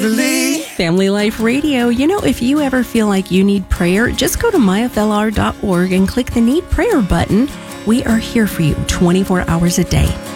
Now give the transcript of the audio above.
Waverly. Family Life Radio. You know, if you ever feel like you need prayer, just go to myflr.org and click the Need Prayer button. We are here for you 24 hours a day.